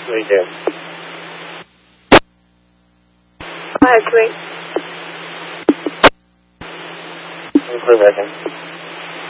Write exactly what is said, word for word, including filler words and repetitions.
Right there. Go ahead, sweet. Clear back in.